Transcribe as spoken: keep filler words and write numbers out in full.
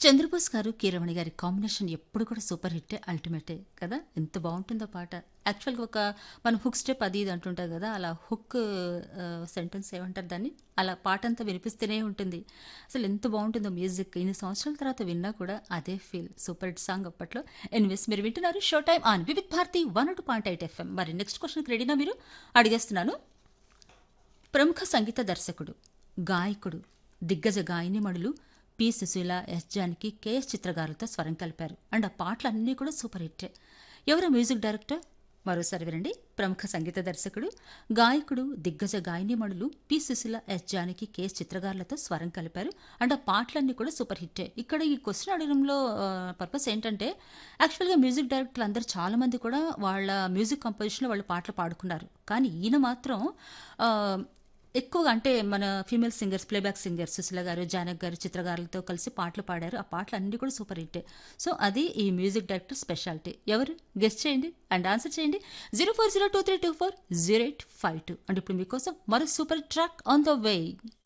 చంద్రబోస్ గారు, కీరవాణి గారి కాంబినేషన్ ఎప్పుడు కూడా సూపర్ హిట్టే, అల్టిమేటే కదా! ఎంత బావుంటుందో పాట. యాక్చువల్‌గా ఒక మనం హుక్ స్టెప్ అది ఇది అంటుంటాం గదా! అలా హుక్ ఆహ్, సెంటెన్స్ ఏమంటారు దాన్ని? అలా పాటంతా వినిపిస్తూనే ఉంటుంది. అసలు ఎంత బావుంటుందో మ్యూజిక్. ఇన్ని సంవత్సరాల తర్వాత విన్నా కూడా అదే ఫీల్. సూపర్ హిట్ సాంగ్ అప్పట్లో. ఎనీవేస్ మీరు వింటున్నారు show time on Vividh Bharati one oh two point eight FM. మరి నెక్స్ట్ క్వెషన్‌కి రెడీనా మీరు? అడిగేస్తున్నాను. ప్రముఖ సంగీత దర్శకుడు, గాయకుడు, దిగ్గజ గాయనిమణులు P Susheela, yes Janaki, K S చిత్ర గారులతో స్వరం కలిపారు. అండ్ ఆ పాటలన్నీ కూడా సూపర్ హిట్టే. ఎవరు మ్యూజిక్ డైరెక్టర్? మరోసారి వినండి. ప్రముఖ సంగీత దర్శకుడు, గాయకుడు, దిగ్గజ గాయనిమణులు P Susheela, yes Janaki, K S చిత్రగారులతో స్వరం కలిపారు. అండ్ ఆ పాటలన్నీ కూడా సూపర్ హిట్టే. ఇక్కడ ఈ క్వశ్చన్ అడగడంలో పర్పస్ ఏంటంటే, యాక్చువల్గా మ్యూజిక్ డైరెక్టర్లు అందరూ చాలా మంది కూడా వాళ్ళ మ్యూజిక్ కంపోజిషన్లో వాళ్ళు పాటలు పాడుకున్నారు. కానీ ఈయన మాత్రం ఆ, ఎక్కువగా అంటే మన female singers, playback singers Susheela గారు, జానక్ గారు, చిత్రగారులతో కలిసి పాటలు పాడారు. ఆ పాటలు అన్నీ కూడా సూపర్ హిట్టే. సో అది ఈ మ్యూజిక్ డైరెక్టర్ స్పెషాలిటీ. ఎవరు గెస్ట్ చేయండి అండ్ ఆన్సర్ చేయండి. Zero four zero two three two four zero eight five two. And ఇప్పుడు మీకోసం మరో super track on the way.